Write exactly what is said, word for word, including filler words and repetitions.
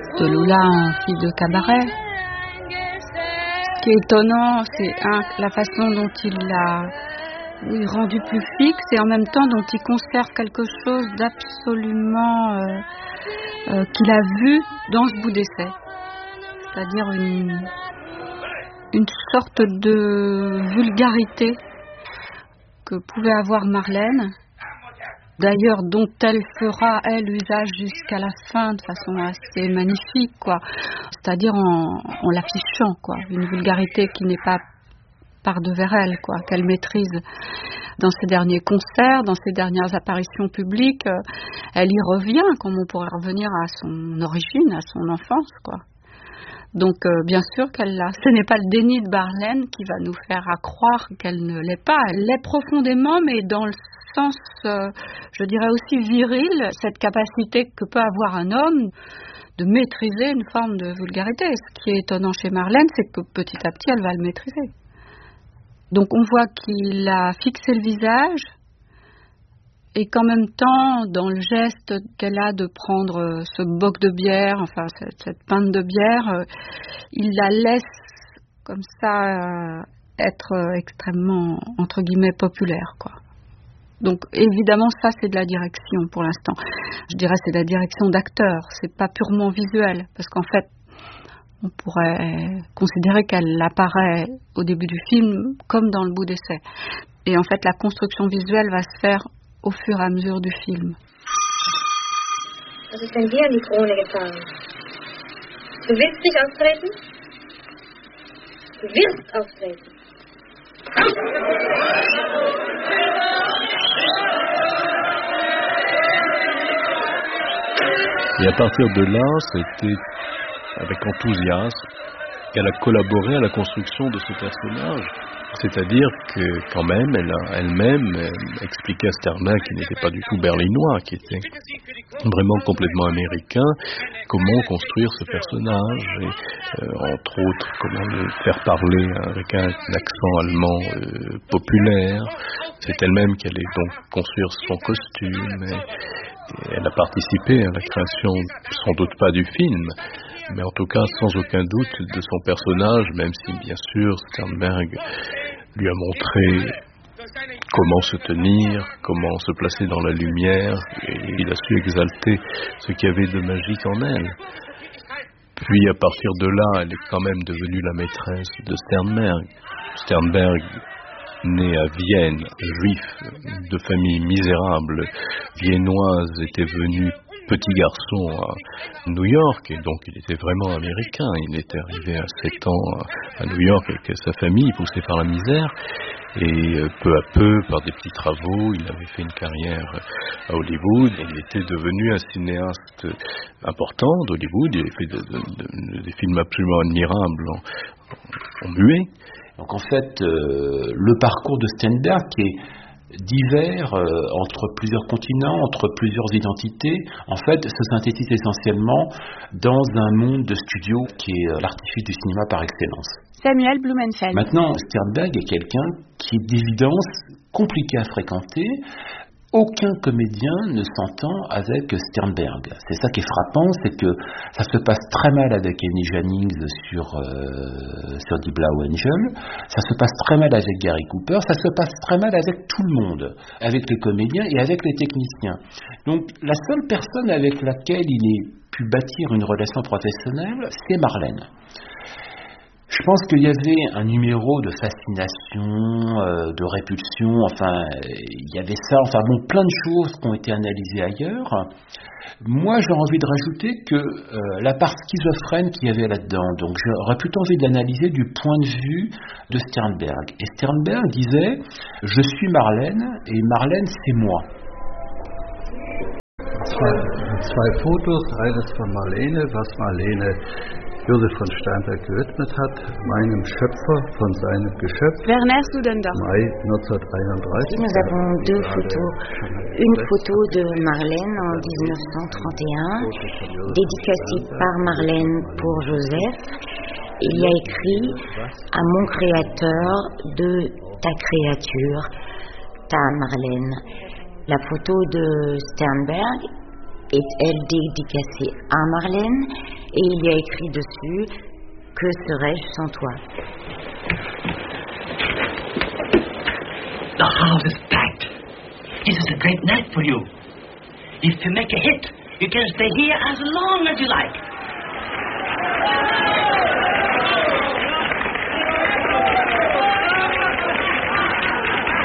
de Lula en fille de cabaret. Ce qui est étonnant, c'est un, la façon dont il l'a oui, rendu plus fixe et en même temps dont il conserve quelque chose d'absolument euh, euh, qu'il a vu dans ce bout d'essai. C'est-à-dire une, une sorte de vulgarité que pouvait avoir Marlène, d'ailleurs dont elle fera, elle, usage jusqu'à la fin de façon assez magnifique, quoi. C'est-à-dire en, en l'affichant, quoi. Une vulgarité qui n'est pas par devers elle, quoi, qu'elle maîtrise dans ses derniers concerts, dans ses dernières apparitions publiques. Elle y revient, comme on pourrait revenir à son origine, à son enfance, quoi. Donc, euh, bien sûr qu'elle l'a. Ce n'est pas le déni de Marlène qui va nous faire croire qu'elle ne l'est pas. Elle l'est profondément, mais dans le sens, euh, je dirais aussi viril, cette capacité que peut avoir un homme de maîtriser une forme de vulgarité. Ce qui est étonnant chez Marlène, c'est que petit à petit, elle va le maîtriser. Donc, on voit qu'il a fixé le visage, et qu'en même temps, dans le geste qu'elle a de prendre ce boc de bière, enfin cette, cette pinte de bière, euh, il la laisse comme ça euh, être euh, extrêmement, entre guillemets, populaire, quoi. Donc évidemment, ça c'est de la direction pour l'instant. Je dirais c'est de la direction d'acteur, c'est pas purement visuel, parce qu'en fait, on pourrait considérer qu'elle apparaît au début du film comme dans le bout d'essai. Et en fait, la construction visuelle va se faire au fur et à mesure du film. Was ist denn dir an die Krone gefahren? Du willst nicht auftreten? Du wirst auftreten. Et à partir de là, c'était avec enthousiasme qu'elle a collaboré à la construction de ce personnage. C'est-à-dire que, quand même, elle a elle-même elle expliqué à Sternberg qu'il n'était pas du tout berlinois, qu'il était vraiment complètement américain, comment construire ce personnage, et, euh, entre autres, comment le faire parler avec un, un accent allemand euh, populaire. C'est elle-même qui allait donc construire son costume, et, et elle a participé à la création, sans doute pas du film, mais en tout cas sans aucun doute de son personnage, même si bien sûr Sternberg lui a montré comment se tenir, comment se placer dans la lumière, et il a su exalter ce qu'il y avait de magique en elle. Puis à partir de là, elle est quand même devenue la maîtresse de Sternberg. Sternberg, né à Vienne, juif, de famille misérable, viennoise, était venu petit garçon à New York, et donc il était vraiment américain. Il était arrivé à sept ans à New York avec sa famille, poussé par la misère, et peu à peu, par des petits travaux, il avait fait une carrière à Hollywood. Il était devenu un cinéaste important d'Hollywood. Il avait fait de, de, de, des films absolument admirables en, en muet. Donc en fait, euh, le parcours de Sternberg qui est divers euh, entre plusieurs continents, entre plusieurs identités, en fait, se synthétise essentiellement dans un monde de studio qui est l'artifice du cinéma par excellence. Samuel Blumenfeld. Maintenant, Sternberg est quelqu'un qui est d'évidence compliqué à fréquenter. Aucun comédien ne s'entend avec Sternberg. C'est ça qui est frappant, c'est que ça se passe très mal avec Annie Jennings sur, euh, sur Die Blaue Engel, ça se passe très mal avec Gary Cooper, ça se passe très mal avec tout le monde, avec les comédiens et avec les techniciens. Donc la seule personne avec laquelle il ait pu bâtir une relation professionnelle, c'est Marlène. Je pense qu'il y avait un numéro de fascination, euh, de répulsion, enfin, il y avait ça, enfin bon, plein de choses qui ont été analysées ailleurs. Moi, j'ai envie de rajouter que euh, la part schizophrène qu'il y avait là-dedans, donc j'aurais plutôt envie de l'analyser du point de vue de Sternberg. Et Sternberg disait, je suis Marlène, et Marlène, c'est moi. Zwei, zwei Fotos, eines von Marlene, was Marlene Josef von Sternberg gewidmet hat, meinem Schöpfer von seinem Geschöpf. Werner Sudendorf. Mai neunzehnhunderteinunddreißig. Nous avons deux photos. Une photo de Marlène en dix-neuf cent trente et un, dédicacée par Marlène pour Joseph. Il y a écrit à mon créateur de ta créature, ta Marlène. La photo de Sternberg est elle dédicacée à Marlène. et il y a écrit dessus « Que serais-je sans toi ?» The house is packed. This is a great night for you. If you make a hit, you can stay here as long as you like.